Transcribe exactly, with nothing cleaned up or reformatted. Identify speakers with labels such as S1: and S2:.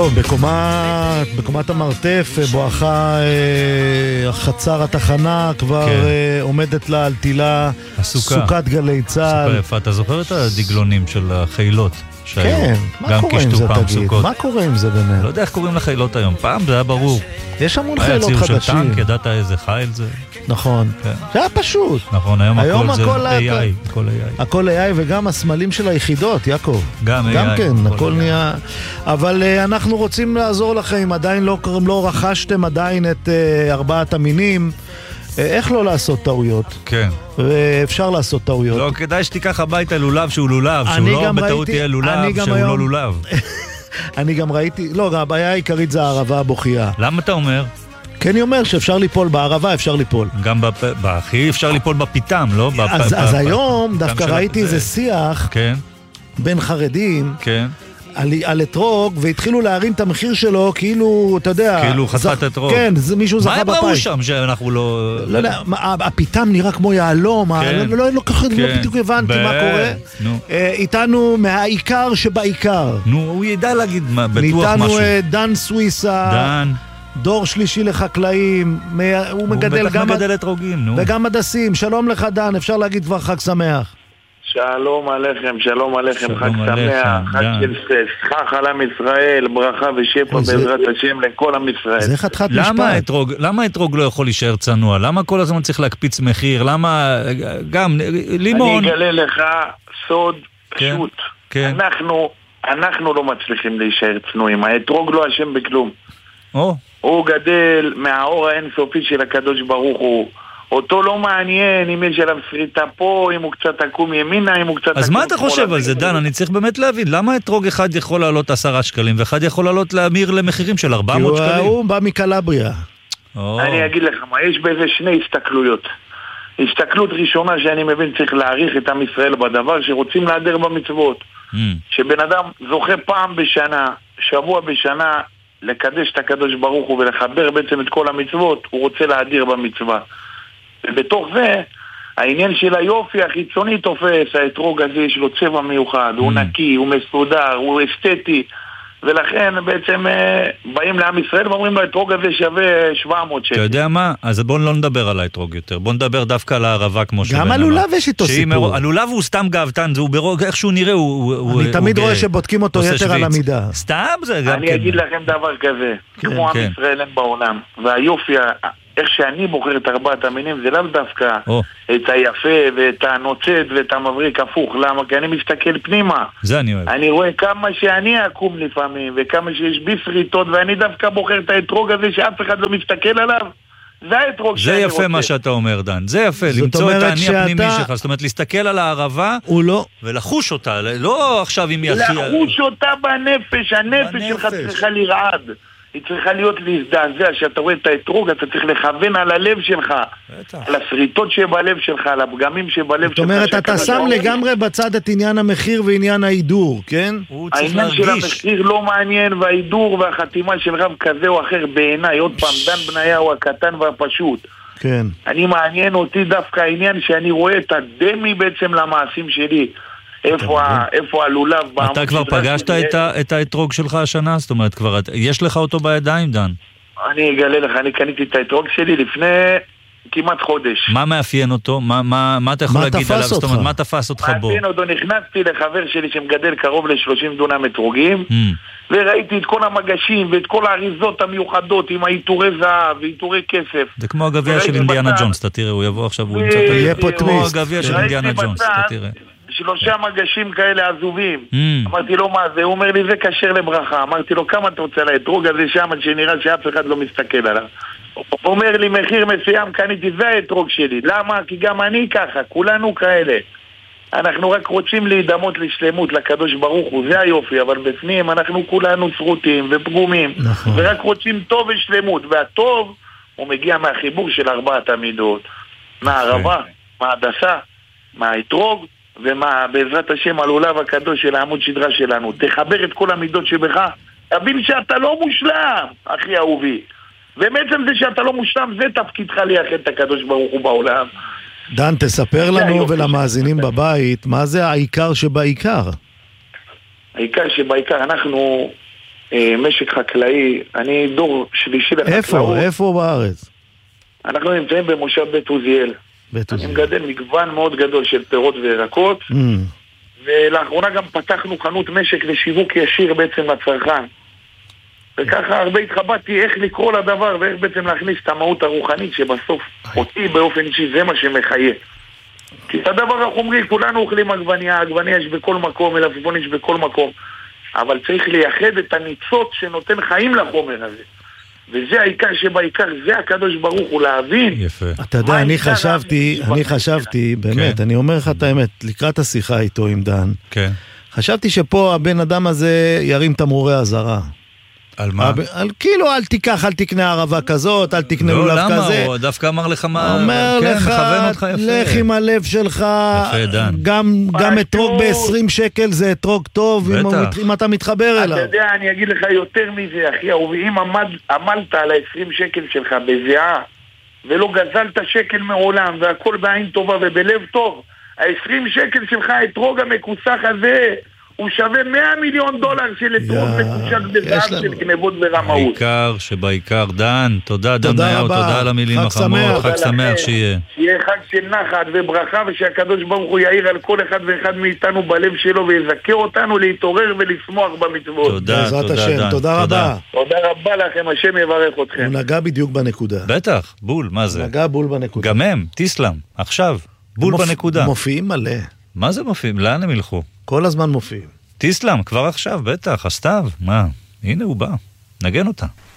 S1: בקומה, בקומת המרתף בואכה אה, חצר התחנה כבר כן. אה, עומדת לה על תילה סוכת גלי צהל.
S2: סוכה יפה, אתה זוכר את הדגלונים של החילות?
S1: כן, מה קורה עם זה תגיד? סוכות. מה קורה עם זה ביניהם?
S2: לא יודע איך קוראים לחילות היום, פעם זה היה ברור.
S1: יש המון חילות חדשים.
S2: היה ציור של טנק, ידעת איזה חיל זה?
S1: נכון, כן. זה היה פשוט.
S2: נכון, היום, היום הכל,
S1: הכל
S2: זה
S1: היה...
S2: איי איי, הכל איי איי.
S1: הכל איי איי וגם הסמלים של היחידות, יעקב.
S2: גם איי איי.
S1: גם כן, הכל, הכל נהיה... אבל uh, אנחנו רוצים לעזור לכם, עדיין לא, לא רכשתם עדיין את uh, ארבעת המינים. איך לא לעשות טעויות?
S2: כן.
S1: ואפשר לעשות טעויות.
S2: לא, כדאי שתיקח הביתה לולב שהוא לולב, שהוא לא בטעות יהיה לולב, שהוא לא לולב.
S1: אני גם ראיתי, לא, הבעיה העיקרית זה הערבה הבוכייה.
S2: למה אתה אומר?
S1: כן, אני אומר שאפשר ליפול בערבה, אפשר ליפול.
S2: גם באחי אפשר ליפול בפיתם, לא?
S1: אז היום דווקא ראיתי איזה שיח בין חרדים.
S2: כן.
S1: על, על אתרוג, והתחילו להרים את המחיר שלו, כאילו, אתה יודע...
S2: כאילו חסת אתרוג.
S1: כן, זה, מישהו זכה בפייק.
S2: מה הם ראו שם שאנחנו לא...
S1: לא יודע, הפיתם נראה כמו יעלום, כן. לא, לא, לא, כן. לא בדיוק הבנתי ב... מה קורה. נו. איתנו מהעיקר שבעיקר.
S2: נו, הוא ידע להגיד מה, בטוח
S1: איתנו
S2: משהו.
S1: איתנו דן סוויסה.
S2: דן.
S1: דור שלישי לחקלאים. הוא, הוא מגדל
S2: בטח
S1: גם...
S2: מגדל אתרוגים, נו.
S1: וגם מדסים. שלום לך דן, אפשר להגיד כבר חג שמח.
S3: שלום עליכם, שלום עליכם, חג שמח, חג של סכך על עם ישראל, ברכה ושפע בעזרת השם לכל עם ישראל.
S1: זה חתיכת משפט.
S2: למה אתרוג לא יכול להישאר צנוע? למה כל הזמן צריך להקפיץ מחיר? למה גם לימון?
S3: אני אגלה לך סוד פשוט. אנחנו לא מצליחים להישאר צנועים, האתרוג לא אשם בכלום. הוא גדל מהאור האינסופי של הקדוש ברוך הוא. אותו לא מעניין אם יש עליו שריטה פה, אם הוא קצת עקום ימינה, אם הוא קצת...
S2: אז מה אתה חושב על זה, דן? אני צריך באמת להבין, למה אתרוג אחד יכול לעלות עשרה שקלים, ואחד יכול לעלות להמיר למחירים של ארבע מאות שקלים?
S1: כי הוא בא מקלבריה.
S3: אני אגיד לך מה, יש באיזה שני הסתכלויות. הסתכלות ראשונה שאני מבין צריך להעריך את עם ישראל בדבר, שרוצים להדר במצוות. שבן אדם זוכה פעם בשנה, שבוע בשנה, לקדש את הקדוש ברוך הוא ולחבר בעצם את כל המצוות, הוא רוצה להדר במצווה. ובתוך זה, העניין של היופי החיצוני תופס, האתרוג הזה יש לו צבע מיוחד, הוא נקי, הוא מסודר, הוא אסתטי, ולכן בעצם באים לעם ישראל ואומרים לו, האתרוג הזה שווה שבע מאות שקל.
S2: אתה יודע מה? אז בואו לא נדבר על האתרוג יותר, בואו נדבר דווקא על הערבה כמו שבן אמר.
S1: גם הלולב יש איתו סיפור.
S2: הלולב הוא סתם גאוותן, איך שהוא נראה הוא...
S1: אני תמיד רואה שבודקים אותו יתר על המידה.
S2: סתם זה גם כן.
S3: אני אגיד לכם דבר כזה, כמו עם ישראל אין בעולם, והיופי... איך שאני בוחר את ארבעת המינים זה לאו דווקא oh. את היפה ואת הנוצץ ואת המבריק הפוך. למה? כי אני מסתכל פנימה.
S2: זה אני אוהב.
S3: אני רואה כמה שאני אקום לפעמים וכמה שיש בי שריטות, ואני דווקא בוחר את האתרוג הזה שאף אחד לא מסתכל עליו. זה האתרוג שאני רוצה.
S2: זה יפה מה שאתה אומר, דן. זה יפה, למצוא את העני הפנימי שלך. זאת אומרת, להסתכל על הערבה
S1: לא.
S2: ולחוש אותה. לא עכשיו אם היא הכי...
S3: לחוש אותה בנפש. הנפש שלך צריכה לרעד. היא צריכה להיות להזדעזע, שאתה רואה את האתרוג, אתה צריך לכוון על הלב שלך, על השריטות שבלב שלך, על הפגמים שבלב שלך.
S1: זאת אומרת, אתה שם לגמרי בצד את עניין המחיר ועניין העידור, כן?
S3: העניין של המחיר לא מעניין, והעידור והחתימה של רב כזה או אחר בעיניי, עוד פעם, דן בניהו הקטן והפשוט.
S1: כן.
S3: אני מעניין אותי דווקא העניין שאני רואה את הדמי בעצם למעשים שלי. איפה הלולב...
S2: אתה כבר פגשת את האתרוג שלך השנה? זאת אומרת, יש לך אותו בידיים, דן?
S3: אני אגלה לך, אני קניתי את האתרוג שלי לפני כמעט חודש.
S2: מה מאפיין אותו? מה אתה יכול להגיד עליו? זאת אומרת, מה תפס אותך בו?
S3: מאפיין אותו, נכנסתי לחבר שלי שמגדל קרוב ל-שלושים דונם אתרוגים, וראיתי את כל המגשים ואת כל האריזות המיוחדות עם העיטורי זהב ועיטורי כסף.
S2: זה כמו הגביע של אינדיאנה ג'ונס, אתה תראה, הוא יבוא עכשיו, הוא
S1: יהיה פה טוויסט.
S2: כמו הגביע של אינדיאנה ג'ונס, אתה תראה.
S3: שלושה מגשים כאלה עזובים. Mm. אמרתי לו מה זה? הוא אומר לי זה קשר לברכה. אמרתי לו כמה אתה רוצה על האתרוג הזה שם שנראה שאף אחד לא מסתכל עליו. הוא אומר לי מחיר מסוים קניתי, זה האתרוג שלי. למה? כי גם אני ככה, כולנו כאלה. אנחנו רק רוצים להידמות לשלמות לקדוש ברוך הוא, זה היופי, אבל בפנים אנחנו כולנו שרוטים ופגומים, נכון. ורק רוצים טוב ושלמות, והטוב הוא מגיע מהחיבור של ארבעת המידות, מהערבה, מההדסה, מהאתרוג, ומה בעזרת השם הלולב הקדוש של העמוד שדרה שלנו. תחבר את כל המידות שבך, תבין שאתה לא מושלם, אחי אהובי, ובעצם זה שאתה לא מושלם זה תפקידך לייחד את הקדוש ברוך הוא בעולם.
S1: דן, תספר לנו ולמאזינים בבית מה זה העיקר שבעיקר.
S3: העיקר שבעיקר אנחנו משק חקלאי, אני דור שלישי לחקלאות.
S1: איפה? איפה בארץ?
S3: אנחנו נמצאים במושב בית עוזיאל. אני מגדל מגוון מאוד גדול של פירות וירקות, mm. ולאחרונה גם פתחנו חנות משק לשיווק ישיר בעצם לצרכן. וככה הרבה התחבטתי איך לקרוא לדבר ואיך בעצם להכניס את המהות הרוחנית שבסוף אותי באופן אישי זה מה שמחיה. כי את הדבר החומרי, כולנו אוכלים עגבניה, עגבניה יש בכל מקום, מלפפון יש בכל מקום, אבל צריך לייחד את הניצוץ שנותן חיים לחומר הזה. וזה העיקר שבעיקר, זה הקדוש ברוך הוא להבין.
S2: יפה.
S1: אתה יודע, אני חשבתי, אני חשבתי, באמת, אני אומר לך את האמת, לקראת השיחה איתו עם דן, חשבתי שפה הבן אדם הזה ירים תמרורי אזהרה.
S2: על מה?
S1: על, כאילו, אל תיקח, אל תקנה ערבה כזאת, אל תקנה לולב כזה.
S2: לא, למה? הוא דווקא אמר לך מה...
S1: אומר
S2: כן,
S1: לך, לך עם הלב שלך, גם, גם אתרוג ב-עשרים שקל זה אתרוג טוב, אם, אם אתה מתחבר אליו.
S3: אתה יודע, אני אגיד לך יותר מזה, אחי, אם עמד, עמלת על ה-עשרים שקל שלך בזיעה, ולא גזלת שקל מעולם, והכל בעין טובה ובלב טוב, ה-עשרים שקל שלך, האתרוג המקוסח הזה, הוא שווה מאה מיליון דולר של אתרוג מקושק בזהב של גנבות ורמאות.
S2: בעיקר שבעיקר, דן, תודה דן נאו, תודה על המילים החמות, חג שמח שיהיה.
S3: שיהיה חג של נחת וברכה, ושהקדוש ברוך הוא יאיר על כל אחד ואחד מאיתנו בלב שלו, ויזכה אותנו להתעורר ולשמוח במצוות.
S2: תודה, תודה דן.
S1: תודה רבה.
S3: תודה רבה לכם, השם יברך אתכם.
S1: הוא נגע בדיוק בנקודה.
S2: בטח, בול, מה זה?
S1: נגע בול בנקודה.
S2: גם הם, תיסלם, עכשיו, בול בנקודה.
S1: מופיעים מלא.
S2: מה זה מופיעים? לאן הם ילכו?
S1: כל הזמן מופיעים.
S2: תיסלם, כבר עכשיו, בטח, הסתיו, מה? הנה הוא בא, נגן אותה.